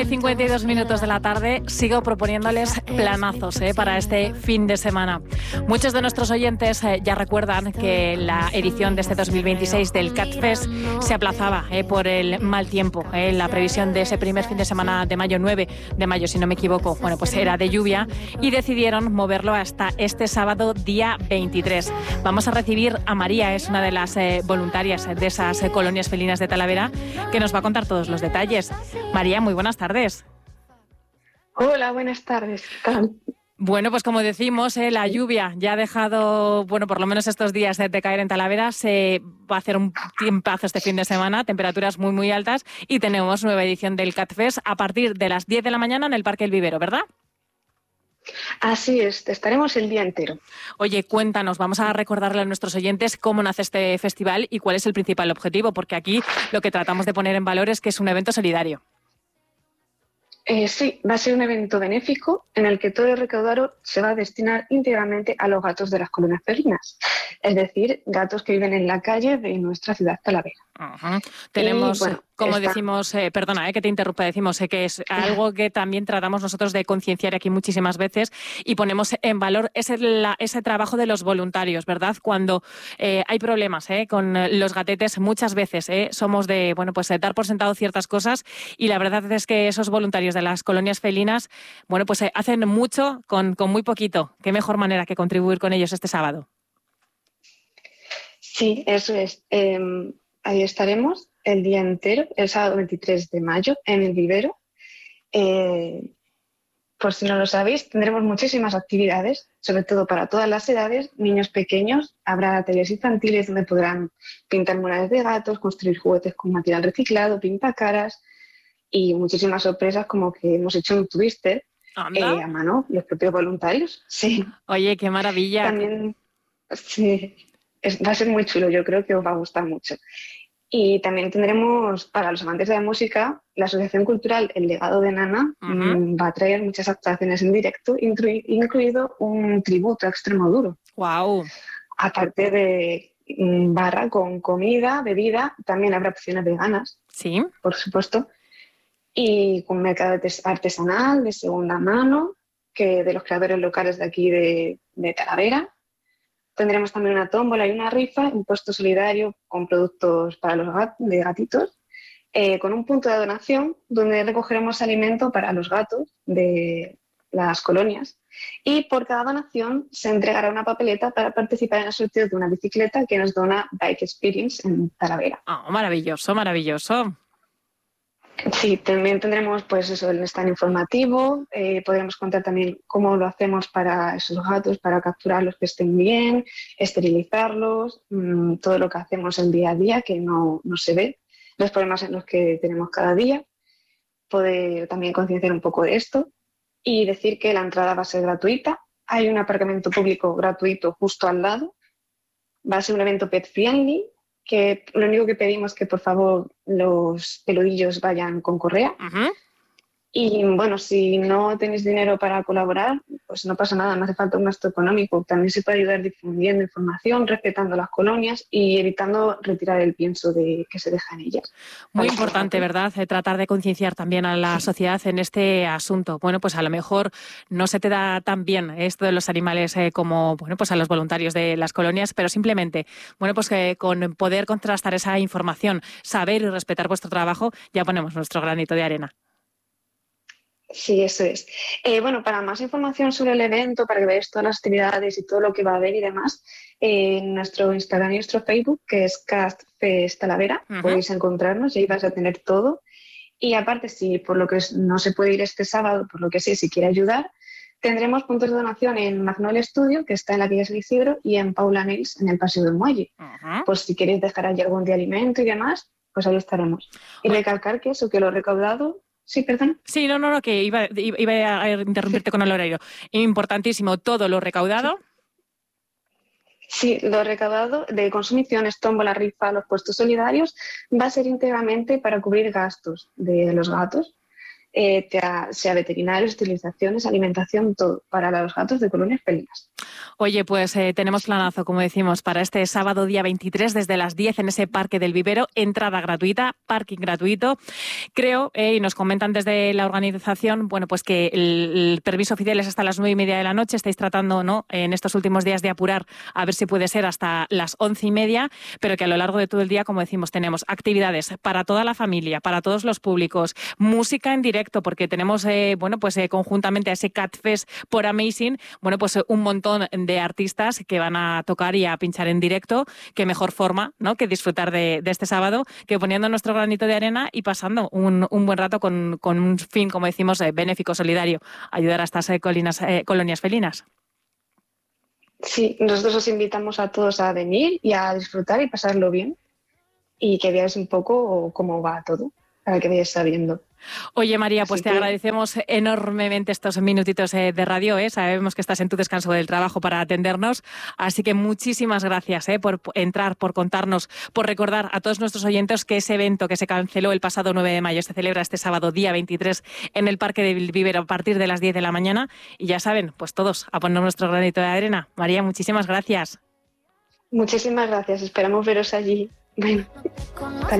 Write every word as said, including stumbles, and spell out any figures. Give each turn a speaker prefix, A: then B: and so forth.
A: y cincuenta y dos minutos de la tarde sigo proponiéndoles planazos eh, para este fin de semana. Muchos de nuestros oyentes eh, ya recuerdan que la edición de este dos mil veintiséis del CatFest se aplazaba eh, por el mal tiempo. Eh, la previsión de ese primer fin de semana de mayo, nueve de mayo, si no me equivoco, bueno, pues era de lluvia y decidieron moverlo hasta este sábado, día veintitrés. Vamos a recibir a María, es una de las eh, voluntarias de esas eh, colonias felinas de Talavera, que nos va a contar todos los detalles. María, muy buenas tardes.
B: Hola, buenas tardes. ¿Qué tal?
A: Bueno, pues como decimos, eh, la lluvia ya ha dejado, bueno, por lo menos estos días de, de caer en Talavera. Se va a hacer un tiempazo este fin de semana, temperaturas muy, muy altas, y tenemos nueva edición del CatFest a partir de las diez de la mañana en el Parque El Vivero, ¿verdad?
B: Así es, estaremos el día entero.
A: Oye, cuéntanos, vamos a recordarle a nuestros oyentes cómo nace este festival y cuál es el principal objetivo, porque aquí lo que tratamos de poner en valor es que es un evento solidario.
B: Eh, sí, va a ser un evento benéfico en el que todo el recaudado se va a destinar íntegramente a los gatos de las colonias felinas, es decir, gatos que viven en la calle de nuestra ciudad Talavera.
A: Uh-huh. Tenemos, y, bueno, como está... decimos, eh, perdona eh, que te interrumpa, decimos eh, que es algo que también tratamos nosotros de concienciar aquí muchísimas veces y ponemos en valor ese, la, ese trabajo de los voluntarios, ¿verdad? Cuando eh, hay problemas eh, con los gatetes, muchas veces eh, somos de, bueno, pues eh, dar por sentado ciertas cosas y la verdad es que esos voluntarios de las colonias felinas, bueno, pues eh, hacen mucho con, con muy poquito. ¿Qué mejor manera que contribuir con ellos este sábado?
B: Sí, eso es. Eh... Ahí estaremos el día entero, el sábado veintitrés de mayo, en el vivero. Eh, por si no lo sabéis, tendremos muchísimas actividades, sobre todo para todas las edades, niños pequeños. Habrá ateliers infantiles donde podrán pintar murales de gatos, construir juguetes con material reciclado, pintacaras y muchísimas sorpresas como que hemos hecho un twister eh, a mano, los propios voluntarios. Sí.
A: Oye, qué maravilla.
B: También, sí. Es, va a ser muy chulo, yo creo que os va a gustar mucho. Y también tendremos, para los amantes de la música, la Asociación Cultural El Legado de Nana uh-huh. mmm, va a traer muchas actuaciones en directo, inclu- incluido un tributo a Extremoduro.
A: ¡Wow!
B: Aparte de mmm, barra con comida, bebida, también habrá opciones veganas,
A: sí,
B: por supuesto, y con mercado artesanal de segunda mano, que de los creadores locales de aquí de, de Talavera. Tendremos también una tómbola y una rifa, un puesto solidario con productos para los gat- de gatitos, eh, con un punto de donación donde recogeremos alimento para los gatos de las colonias y por cada donación se entregará una papeleta para participar en el sorteo de una bicicleta que nos dona Bike Experience en Talavera.
A: Oh, maravilloso, maravilloso.
B: Sí, también tendremos pues eso, el stand informativo, eh, podremos contar también cómo lo hacemos para esos gatos, para capturarlos que estén bien, esterilizarlos, mmm, todo lo que hacemos el día a día que no, no se ve, los problemas en los que tenemos cada día, poder también concienciar un poco de esto y decir que la entrada va a ser gratuita, hay un aparcamiento público gratuito justo al lado, va a ser un evento pet friendly, que lo único que pedimos es que por favor los peludillos vayan con correa. Uh-huh. Y bueno, si no tenéis dinero para colaborar, pues no pasa nada, no hace falta un gasto económico. También se puede ayudar difundiendo información, respetando las colonias y evitando retirar el pienso de que se deja en ellas.
A: Muy importante, ¿verdad? Tratar de concienciar también a la sociedad en este asunto. Bueno, pues a lo mejor no se te da tan bien esto de los animales eh, como, bueno, pues a los voluntarios de las colonias, pero simplemente, bueno, pues que con poder contrastar esa información, saber y respetar vuestro trabajo, ya ponemos nuestro granito de arena.
B: Sí, eso es. Eh, bueno, para más información sobre el evento, para que veáis todas las actividades y todo lo que va a haber y demás, eh, en nuestro Instagram y nuestro Facebook, que es CatFest Talavera, uh-huh. podéis encontrarnos y ahí vais a tener todo. Y aparte, si por lo que no se puede ir este sábado, por lo que sé, si quiere ayudar, tendremos puntos de donación en Magnolia Studio, que está en la calle San Isidro, y en Paula Nails, en el Paseo del Muelle. Uh-huh. Pues si queréis dejar allí algún de alimento y demás, pues ahí estaremos. Y uh-huh. recalcar que eso, que lo recaudado... Sí, perdón.
A: Sí, no, no, no, que iba, iba a interrumpirte sí. con el horario. Importantísimo, todo lo recaudado.
B: Sí, lo recaudado de consumiciones, tómbola, rifa, los puestos solidarios, va a ser íntegramente para cubrir gastos de los gatos, eh, sea veterinarios, esterilizaciones, alimentación, todo, para los gatos de colonias felinas.
A: Oye, pues eh, tenemos planazo, como decimos, para este sábado día veintitrés desde las diez en ese Parque del Vivero, entrada gratuita, parking gratuito. Creo, eh, y nos comentan desde la organización, bueno, pues que el, el permiso oficial es hasta las nueve y media de la noche. Estáis tratando, ¿no?, en estos últimos días de apurar a ver si puede ser hasta las once y media, pero que a lo largo de todo el día, como decimos, tenemos actividades para toda la familia, para todos los públicos, música en directo, porque tenemos, eh, bueno, pues eh, conjuntamente a ese Catfest por Amazing, bueno, pues eh, un montón de artistas que van a tocar y a pinchar en directo. Qué mejor forma, ¿no?, que disfrutar de, de este sábado, que poniendo nuestro granito de arena y pasando un, un buen rato con, con un fin, como decimos, eh, benéfico, solidario, ayudar a estas eh, colinas, eh, colonias felinas.
B: Sí, nosotros os invitamos a todos a venir y a disfrutar y pasarlo bien y que veáis un poco cómo va todo, para que vayáis sabiendo.
A: Oye, María, pues
B: Así
A: te
B: que...
A: agradecemos enormemente estos minutitos eh, de radio. ¿eh? Sabemos que estás en tu descanso del trabajo para atendernos, así que muchísimas gracias eh, por entrar, por contarnos, por recordar a todos nuestros oyentes que ese evento que se canceló el pasado nueve de mayo se celebra este sábado, día veintitrés, en el Parque del Vivero a partir de las diez de la mañana. Y ya saben, pues todos a poner nuestro granito de arena. María, muchísimas gracias.
B: Muchísimas gracias. Esperamos veros allí. Bueno, hasta